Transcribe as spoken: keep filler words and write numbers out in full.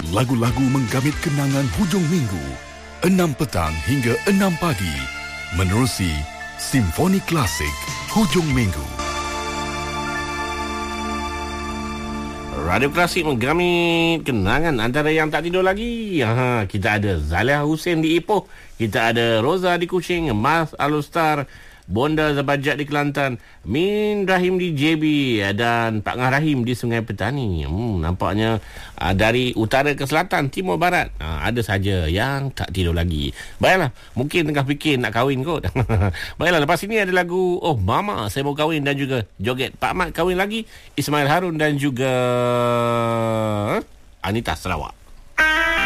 Lagu-lagu menggamit kenangan hujung minggu, enam petang hingga enam pagi. Menerusi Simfoni Klasik Hujung Minggu. Radio Klasik menggamit kenangan antara yang tak tidur lagi. Ha, kita ada Zaliha Hussein di Ipoh. Kita ada Roza di Kuching, Mas Alustar, Bonda Zabajat di Kelantan, Min Rahim di J B dan Pak Ngah Rahim di Sungai Petani. Hmm, nampaknya uh, dari utara ke selatan, timur barat, uh, ada saja yang tak tidur lagi. Baiklah, mungkin tengah fikir nak kahwin kot. Baiklah, lepas ini ada lagu Oh Mama Saya Mau Kahwin dan juga joget Pak Mat kahwin lagi, Ismail Harun dan juga Anita Sarawak.